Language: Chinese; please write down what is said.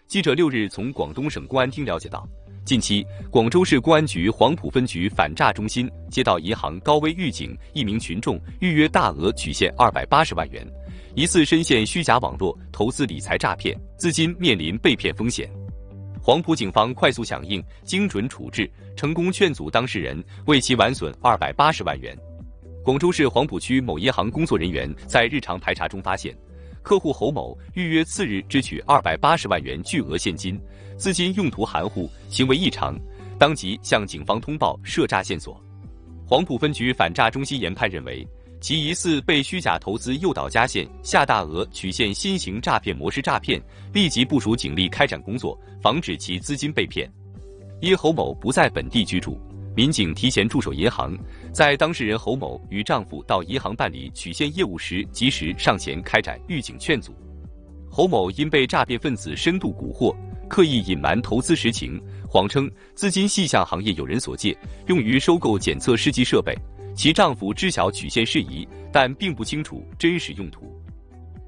记者6日从广东省公安厅了解到，近期广州市公安局黄埔分局反诈中心接到银行高危预警，一名群众预约大额取现280万元，疑似深陷虚假网络投资理财诈骗，资金面临被骗风险。黄埔警方快速响应，精准处置，成功劝阻当事人，为其完损280万元。广州市黄埔区某银行工作人员在日常排查中发现，客户侯某预约次日支取280万元巨额现金，资金用途含糊，行为异常，当即向警方通报涉诈线索。黄埔分局反诈中心研判认为，其疑似被虚假投资诱导加线，下大额取现新型诈骗模式诈骗，立即部署警力开展工作，防止其资金被骗。因侯某不在本地居住，民警提前驻守银行，在当事人侯某与丈夫到银行办理取现业务时，及时上前开展预警劝阻。侯某因被诈骗分子深度蛊惑，刻意隐瞒投资实情，谎称资金系向行业有人所借，用于收购检测试剂设备。其丈夫知晓取现事宜，但并不清楚真实用途。